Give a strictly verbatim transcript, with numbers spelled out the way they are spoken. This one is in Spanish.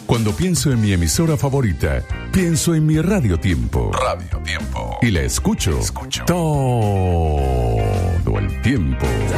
Cuando pienso en mi emisora favorita, pienso en mi Radio Tiempo. Radio Tiempo. Y la escucho, Escucho. todo el tiempo.